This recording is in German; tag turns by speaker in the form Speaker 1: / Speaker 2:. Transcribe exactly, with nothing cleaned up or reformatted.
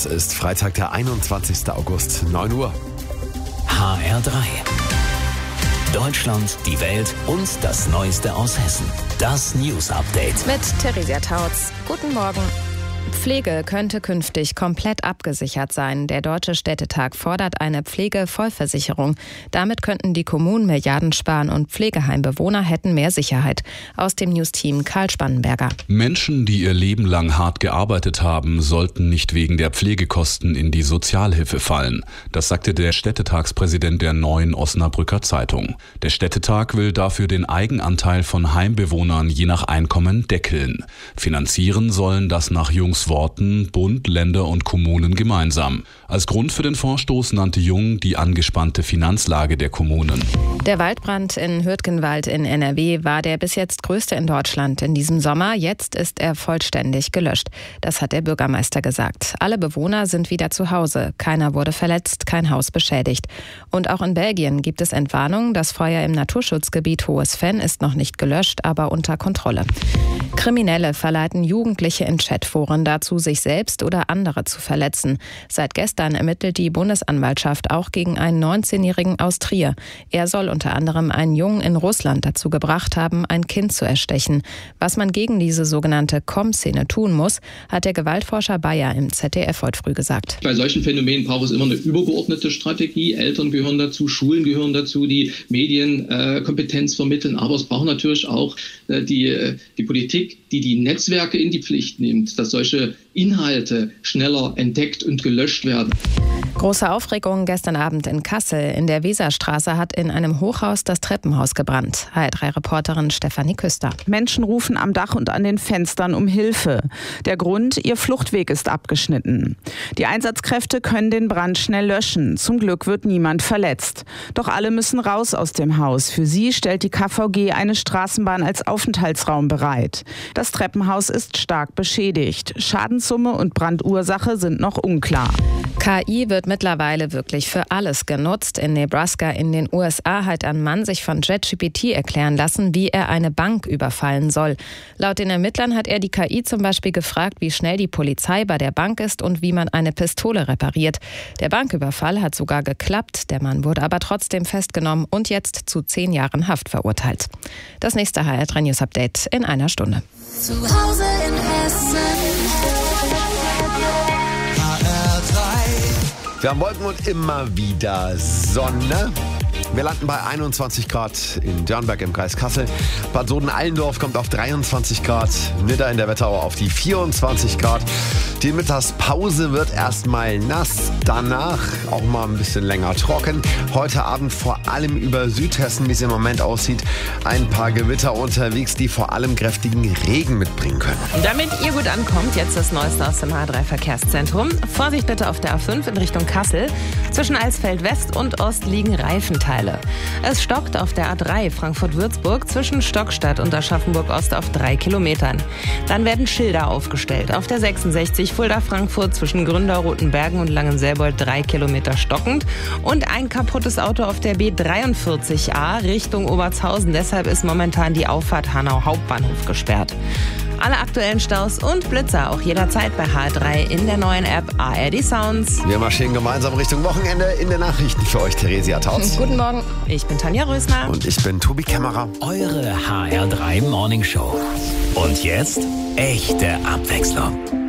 Speaker 1: Es ist Freitag, der einundzwanzigster August, neun Uhr.
Speaker 2: H R drei. Deutschland, die Welt und das Neueste aus Hessen. Das News Update.
Speaker 3: Mit Theresia Tautz. Guten Morgen. Pflege könnte künftig komplett abgesichert sein. Der Deutsche Städtetag fordert eine Pflegevollversicherung. Damit könnten die Kommunen Milliarden sparen und Pflegeheimbewohner hätten mehr Sicherheit. Aus dem News-Team Karl Spannenberger.
Speaker 4: Menschen, die ihr Leben lang hart gearbeitet haben, sollten nicht wegen der Pflegekosten in die Sozialhilfe fallen. Das sagte der Städtetagspräsident der Neuen Osnabrücker Zeitung. Der Städtetag will dafür den Eigenanteil von Heimbewohnern je nach Einkommen deckeln. Finanzieren sollen das nach Jungs Worten Bund, Länder und Kommunen gemeinsam. Als Grund für den Vorstoß nannte Jung die angespannte Finanzlage der Kommunen.
Speaker 3: Der Waldbrand in Hürtgenwald in N R W war der bis jetzt größte in Deutschland in diesem Sommer. Jetzt ist er vollständig gelöscht. Das hat der Bürgermeister gesagt. Alle Bewohner sind wieder zu Hause. Keiner wurde verletzt, kein Haus beschädigt. Und auch in Belgien gibt es Entwarnung. Das Feuer im Naturschutzgebiet Hohes Venn ist noch nicht gelöscht, aber unter Kontrolle. Kriminelle verleiten Jugendliche in Chatforen dazu, sich selbst oder andere zu verletzen. Seit gestern ermittelt die Bundesanwaltschaft auch gegen einen neunzehnjährigen aus Trier. Er soll unter anderem einen Jungen in Russland dazu gebracht haben, ein Kind zu erstechen. Was man gegen diese sogenannte Com-Szene tun muss, hat der Gewaltforscher Bayer im Z D F heute früh gesagt.
Speaker 5: Bei solchen Phänomenen braucht es immer eine übergeordnete Strategie. Eltern gehören dazu, Schulen gehören dazu, die Medien äh, Kompetenz vermitteln. Aber es braucht natürlich auch äh, die, äh, die Politik, die die Netzwerke in die Pflicht nimmt, dass solche Inhalte schneller entdeckt und gelöscht werden.
Speaker 3: Große Aufregung gestern Abend in Kassel. In der Weserstraße hat in einem Hochhaus das Treppenhaus gebrannt. H R drei Reporterin Stefanie Küster.
Speaker 6: Menschen rufen am Dach und an den Fenstern um Hilfe. Der Grund, ihr Fluchtweg ist abgeschnitten. Die Einsatzkräfte können den Brand schnell löschen. Zum Glück wird niemand verletzt. Doch alle müssen raus aus dem Haus. Für sie stellt die K V G eine Straßenbahn als Aufenthaltsraum bereit. Das Treppenhaus ist stark beschädigt. Schadenssumme und Brandursache sind noch unklar.
Speaker 3: K I wird mittlerweile wirklich für alles genutzt. In Nebraska in den U S A hat ein Mann sich von ChatGPT erklären lassen, wie er eine Bank überfallen soll. Laut den Ermittlern hat er die K I zum Beispiel gefragt, wie schnell die Polizei bei der Bank ist und wie man eine Pistole repariert. Der Banküberfall hat sogar geklappt. Der Mann wurde aber trotzdem festgenommen und jetzt zu zehn Jahren Haft verurteilt. Das nächste H R drei News Update in einer Stunde.
Speaker 7: Zu Hause in Hessen.
Speaker 1: Wir haben Wolken und immer wieder Sonne. Wir landen bei einundzwanzig Grad in Dörnberg im Kreis Kassel. Bad Soden-Allendorf kommt auf dreiundzwanzig Grad. Nidda in der Wetterau auf die vierundzwanzig Grad. Die Mittagspause wird erstmal nass. Danach auch mal ein bisschen länger trocken. Heute Abend vor allem über Südhessen, wie es im Moment aussieht, ein paar Gewitter unterwegs, die vor allem kräftigen Regen mitbringen können.
Speaker 8: Damit ihr gut ankommt, jetzt das Neueste aus dem H R drei Verkehrszentrum. Vorsicht bitte auf der A fünf in Richtung Kassel. Zwischen Eisfeld West und Ost liegen Reifenteile. Es stockt auf der A drei Frankfurt-Würzburg zwischen Stockstadt und Aschaffenburg-Ost auf drei Kilometern. Dann werden Schilder aufgestellt. Auf der sechsundsechzig Fulda-Frankfurt zwischen Gründau-Rotenbergen und Langenselbold drei Kilometer stockend. Und ein kaputtes Auto auf der B dreiundvierzig A Richtung Obertshausen. Deshalb ist momentan die Auffahrt Hanau Hauptbahnhof gesperrt. Alle aktuellen Staus und Blitzer auch jederzeit bei H R drei in der neuen App A R D Sounds.
Speaker 1: Wir marschieren gemeinsam Richtung Wochenende. In den Nachrichten für euch Theresia Tautz.
Speaker 3: Guten Morgen.
Speaker 8: Ich bin Tanja Rösner.
Speaker 1: Und ich bin Tobi Kämmerer.
Speaker 2: Eure H R drei Morning Show. Und jetzt echte Abwechslung.